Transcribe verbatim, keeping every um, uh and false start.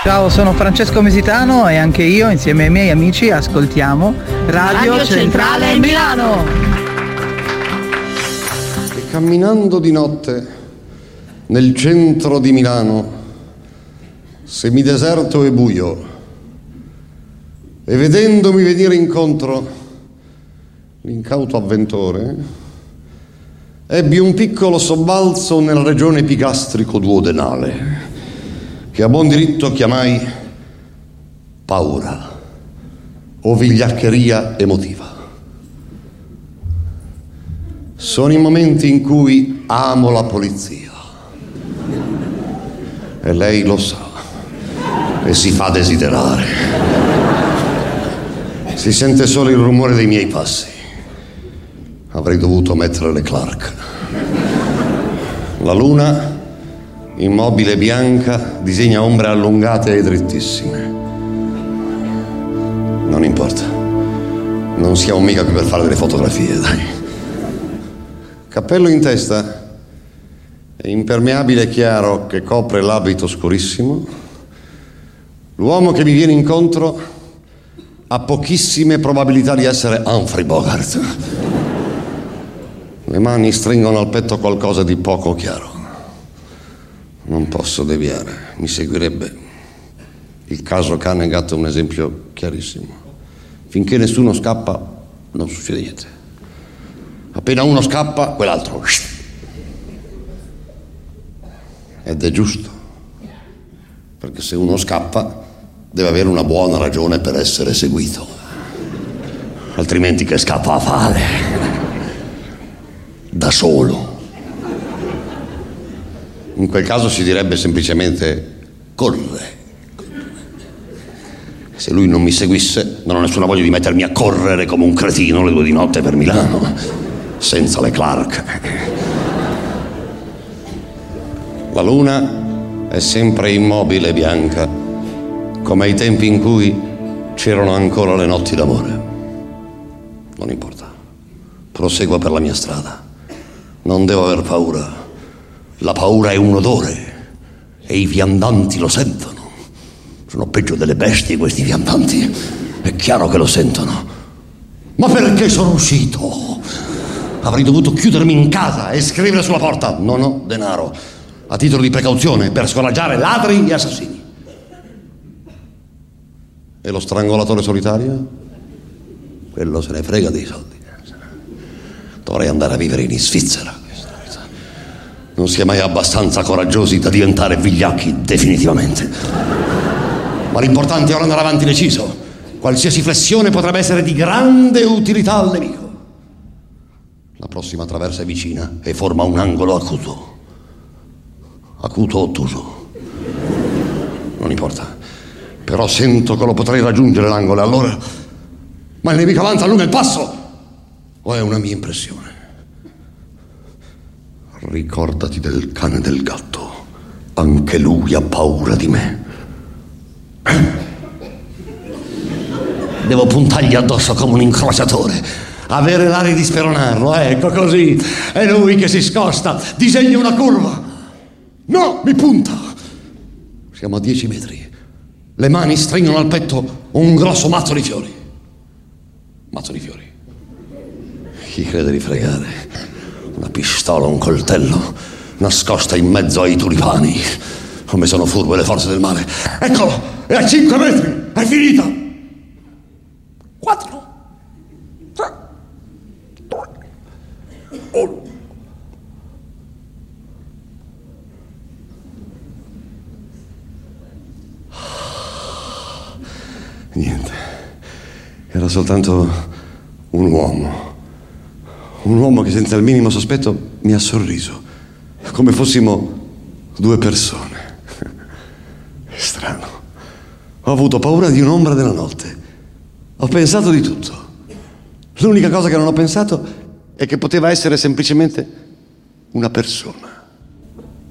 Ciao, sono Francesco Mesitano e anche io, insieme ai miei amici, ascoltiamo Radio, Radio Centrale, Centrale Milano. E camminando di notte nel centro di Milano, semideserto e buio, e vedendomi venire incontro l'incauto avventore, ebbi un piccolo sobbalzo nella regione epigastrico-duodenale, che a buon diritto chiamai paura o vigliaccheria emotiva. Sono i momenti in cui amo la polizia, e lei lo sa, e si fa desiderare. Si sente solo il rumore dei miei passi. Avrei dovuto mettere le Clark. La luna, immobile bianca, disegna ombre allungate e drittissime. Non importa, non siamo mica qui per fare delle fotografie, dai. Cappello in testa e impermeabile chiaro che copre l'abito scurissimo, l'uomo che mi viene incontro ha pochissime probabilità di essere Humphrey Bogart. Le mani stringono al petto qualcosa di poco chiaro. Non posso deviare, mi seguirebbe. Il caso Kannegat è un esempio chiarissimo. Finché nessuno scappa, non succede niente. Appena uno scappa, quell'altro. Ed è giusto, perché se uno scappa deve avere una buona ragione per essere seguito. Altrimenti che scappa a fare? Da solo. In quel caso si direbbe semplicemente corre. Se lui non mi seguisse, non ho nessuna voglia di mettermi a correre come un cretino le due di notte per Milano, senza le Clark. La luna è sempre immobile e bianca, come ai tempi in cui c'erano ancora le notti d'amore. Non importa, proseguo per la mia strada. Non devo aver paura. La paura è un odore e i viandanti lo sentono. Sono peggio delle bestie questi viandanti. È chiaro che lo sentono. Ma perché sono uscito? Avrei dovuto chiudermi in casa e scrivere sulla porta: non ho denaro, a titolo di precauzione, per scoraggiare ladri e assassini. E lo strangolatore solitario? Quello se ne frega dei soldi. Dovrei andare a vivere in Svizzera. Non si è mai abbastanza coraggiosi da diventare vigliacchi definitivamente. Ma l'importante è ora andare avanti deciso. Qualsiasi flessione potrebbe essere di grande utilità al nemico. La prossima traversa è vicina e forma un angolo acuto. Acuto o ottuso, non importa. Però sento che lo potrei raggiungere l'angolo, e allora... Ma il nemico avanza, allunga il passo? O è una mia impressione? Ricordati del cane del gatto. Anche lui ha paura di me. Devo puntargli addosso come un incrociatore, avere l'aria di speronarlo. Ecco, così. È lui che si scosta, disegna una curva. No, mi punta. Siamo a dieci metri. Le mani stringono al petto un grosso mazzo di fiori. Mazzo di fiori. Chi crede di fregare? Una pistola, un coltello, nascosta in mezzo ai tulipani. Come sono furbe le forze del male. Eccolo, è a cinque metri, è finita. Quattro, tre, due, uno. Niente, era soltanto un uomo. Un uomo che senza il minimo sospetto mi ha sorriso, come fossimo due persone. È strano. Ho avuto paura di un'ombra della notte. Ho pensato di tutto. L'unica cosa che non ho pensato è che poteva essere semplicemente una persona.